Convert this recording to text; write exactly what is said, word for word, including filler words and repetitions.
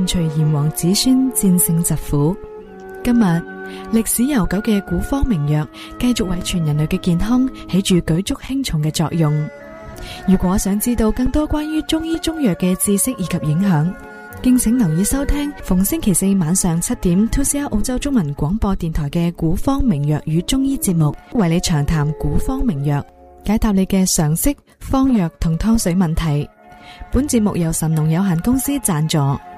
伴隨炎黃子孫戰勝疾苦。今日歷史悠久嘅古方名藥繼續為全人類嘅健康起住舉足輕重嘅作用。如果想知道更多關於中醫中藥嘅知識以及影響，敬請留意收聽逢星期四晚上七點 two C R 澳洲中文廣播電台嘅古方名藥與中醫節目，為你長談古方名藥，解答你嘅常識、方藥同湯水問題。本節目由神農有限公司贊助。